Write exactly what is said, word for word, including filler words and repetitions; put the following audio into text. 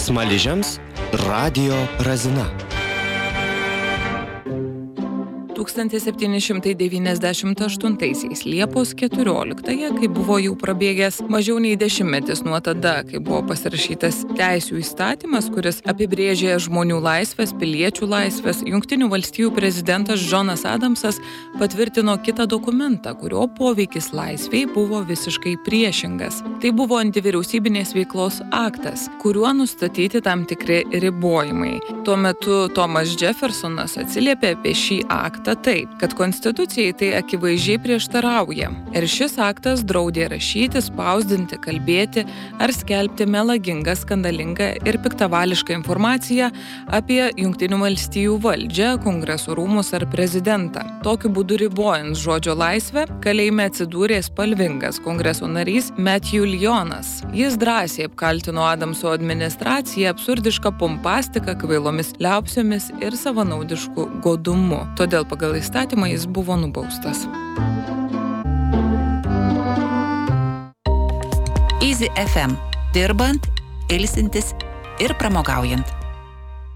Smaližiams radijo razina. tūkstantis septyni šimtai devyniasdešimt aštuntaisiais Liepos keturioliktąją, kai buvo jau prabėgęs mažiau nei dešimtmetis nuo tada, kai buvo pasirašytas teisių įstatymas, kuris apibrėžė žmonių laisvės, piliečių laisvės, Jungtinių valstijų prezidentas Džonas Adamsas patvirtino kitą dokumentą, kurio poveikis laisvei buvo visiškai priešingas. Tai buvo antivyriausybinės veiklos aktas, kuriuo nustatyti tam tikri ribojimai. Tuo metu Thomas Jeffersonas atsiliepė apie šį aktą taip, kad konstitucijai tai akivaizdžiai prieštarauja. Ir šis aktas draudė rašyti, spausdinti, kalbėti ar skelbti melagingą, skandalingą ir piktavališką informaciją apie Jungtinių valstijų valdžią, Kongreso rūmus ar prezidentą. Tokiu būdu ribojant žodžio laisvę, kalėjime atsidūrė spalvingas Kongreso narys Matthew Lyonas. Jis drąsiai apkaltino Adamso administraciją absurdišką pompastiką, kvailomis liaupsiomis ir savanaudišku godumu. Todėl pagal įstatymą jis buvo nubaustas. Easy F M. Dirbant, ilsintis ir pramogaujant.